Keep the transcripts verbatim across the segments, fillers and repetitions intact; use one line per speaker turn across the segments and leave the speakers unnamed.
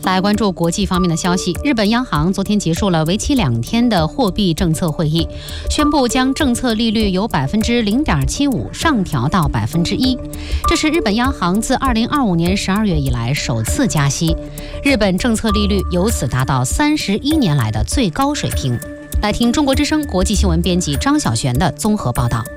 来关注国际方面的消息，日本央行昨天结束了为期两天的货币政策会议，宣布将政策利率由百分之零点七五上调到百分之一，这是日本央行自二零二五年十二月以来首次加息，日本政策利率由此达到三十一年来的最高水平。来听中国之声国际新闻编辑张晓璇的综合报道。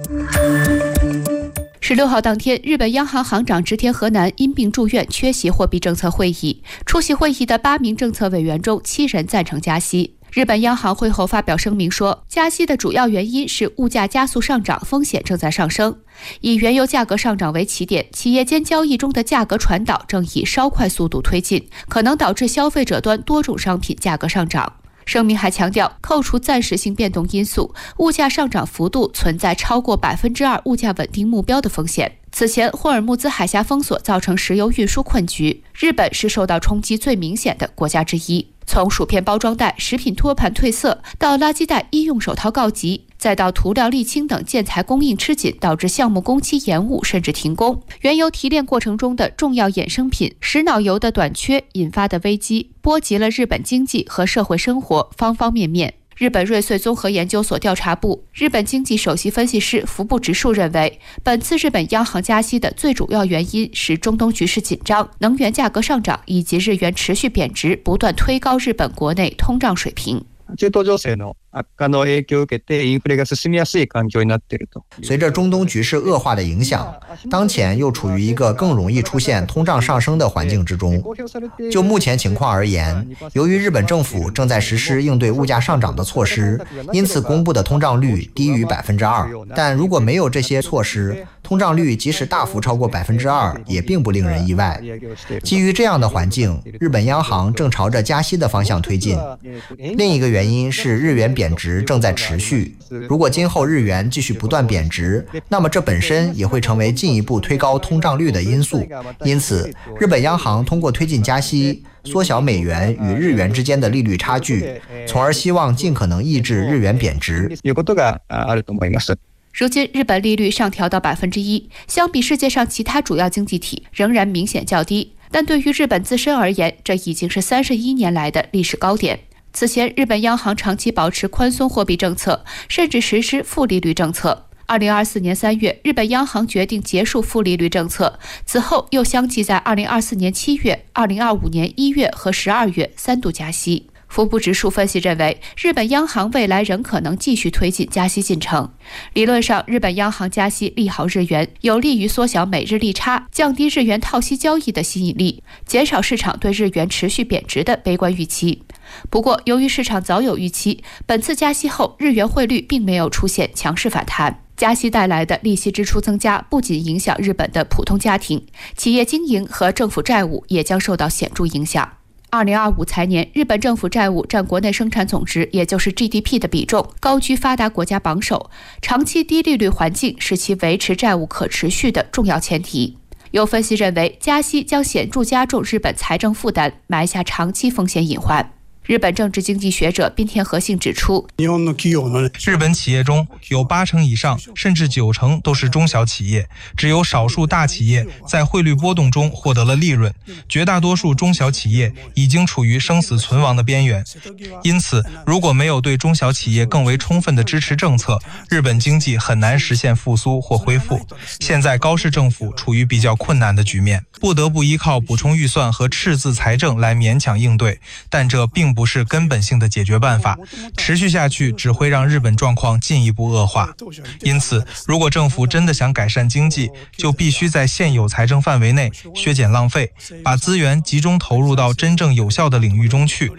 十六号当天，日本央行行长植田和男因病住院，缺席货币政策会议。出席会议的八名政策委员中，七人赞成加息。日本央行会后发表声明说，加息的主要原因是物价加速上涨，风险正在上升。以原油价格上涨为起点，企业间交易中的价格传导正以稍快速度推进，可能导致消费者端多种商品价格上涨。声明还强调，扣除暂时性变动因素，物价上涨幅度存在超过百分之二物价稳定目标的风险。此前，霍尔木兹海峡封锁造成石油运输困局，日本是受到冲击最明显的国家之一。从薯片包装袋、食品托盘褪色，到垃圾袋医用手套告急，再到涂料、沥青等建材供应吃紧，导致项目工期延误甚至停工。原油提炼过程中的重要衍生品石脑油的短缺引发的危机，波及了日本经济和社会生活方方面面。日本瑞穗综合研究所调查部日本经济首席分析师服部直树认为，本次日本央行加息的最主要原因是中东局势紧張、能源價格上漲以及日元持续贬值，不断推高日本国内通胀水平。
中東情勢の悪化の影響を受けてインフレが進みやすい環境になっていると。
随着中东局势恶化的影响，当前又处于一个更容易出现通胀上升的环境之中。就目前情况而言，由于日本政府正在实施应对物价上涨的措施，因此公布的通胀率低于百分之二。但如果没有这些措施，通胀率即使大幅超过百分之二，也并不令人意外。基于这样的环境，日本央行正朝着加息的方向推进。另一个原因是日元贬值正在持续，如果今后日元继续不断贬值，那么这本身也会成为进一步推高通胀率的因素。因此，日本央行通过推进加息，缩小美元与日元之间的利率差距，从而希望尽可能抑制日元贬值。
如今，日本利率上调到百分之一，相比世界上其他主要经济体，仍然明显较低。但对于日本自身而言，这已经是三十一年来的历史高点。此前，日本央行长期保持宽松货币政策，甚至实施负利率政策。二零二四年三月，日本央行决定结束负利率政策，此后又相继在二零二四年七月、二零二五年一月和十二月三度加息。服部直树分析认为，日本央行未来仍可能继续推进加息进程。理论上，日本央行加息利好日元，有利于缩小美日利差，降低日元套息交易的吸引力，减少市场对日元持续贬值的悲观预期。不过，由于市场早有预期，本次加息后日元汇率并没有出现强势反弹。加息带来的利息支出增加，不仅影响日本的普通家庭，企业经营和政府债务也将受到显著影响。二零二五财年，日本政府债务占国内生产总值，也就是 G D P 的比重，高居发达国家榜首。长期低利率环境是其维持债务可持续的重要前提。有分析认为，加息将显著加重日本财政负担，埋下长期风险隐患。日本政治经济学者滨田和信指出，
日本企业中有八成以上甚至九成都是中小企业，只有少数大企业在汇率波动中获得了利润，绝大多数中小企业已经处于生死存亡的边缘。因此，如果没有对中小企业更为充分的支持政策，日本经济很难实现复苏或恢复。现在高市政府处于比较困难的局面，不得不依靠补充预算和赤字财政来勉强应对，但这并不不是根本性的解决办法，持续下去只会让日本状况进一步恶化。因此，如果政府真的想改善经济，就必须在现有财政范围内削减浪费，把资源集中投入到真正有效的领域中去。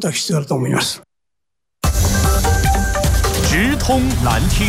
直通难听。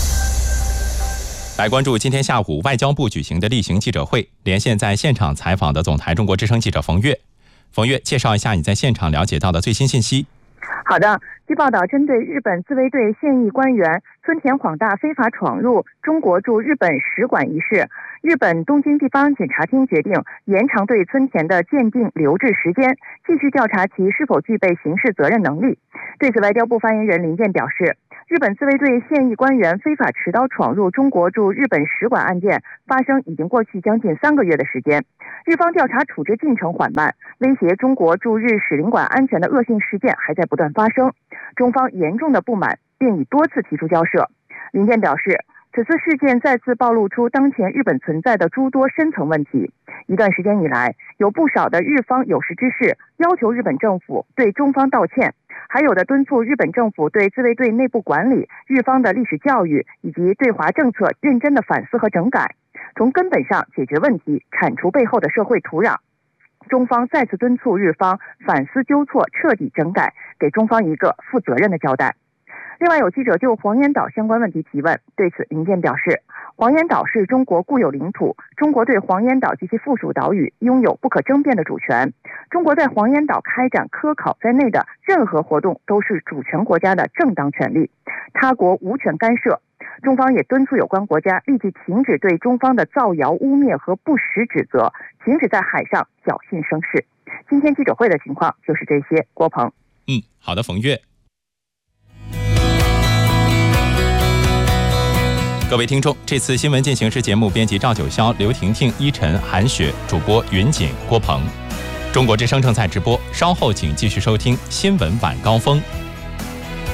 来关注今天下午外交部举行的例行记者会，连线在现场采访的总台中国之声记者冯月。冯月，介绍一下你在现场了解到的最新信息。
好的，据报道，针对日本自卫队现役官员村田晃大非法闯入中国驻日本使馆一事，日本东京地方检察厅决定延长对村田的鉴定留置时间，继续调查其是否具备刑事责任能力。对此，外交部发言人林健表示， 日本自卫队现役官员非法持刀闯入中国驻日本使馆案件发生已经过去将近三个月的时间，日方调查处置进程缓慢，威胁中国驻日使领馆安全的恶性事件还在不断发生，中方严重的不满，并已多次提出交涉。林健表示，此次事件再次暴露出当前日本存在的诸多深层问题。一段时间以来，有不少的日方有识之士要求日本政府对中方道歉，还有的敦促日本政府对自卫队内部管理、日方的历史教育以及对华政策认真的反思和整改，从根本上解决问题，铲除背后的社会土壤。中方再次敦促日方反思纠错，彻底整改，给中方一个负责任的交代。另外，有记者就黄岩岛相关问题提问，对此林健表示，黄岩岛是中国固有领土，中国对黄岩岛及其附属岛屿拥有不可争辩的主权，中国在黄岩岛开展科考在内的任何活动都是主权国家的正当权利，他国无权干涉。中方也敦促有关国家立即停止对中方的造谣污蔑和不实指责，停止在海上侥幸生事。今天记者会的情况就是这些。郭鹏，
嗯，好的，冯月。各位听众，这次新闻进行时节目编辑赵九霄、刘婷婷、依晨、韩雪，主播云锦、郭鹏。中国之声正在直播，稍后请继续收听新闻晚高峰。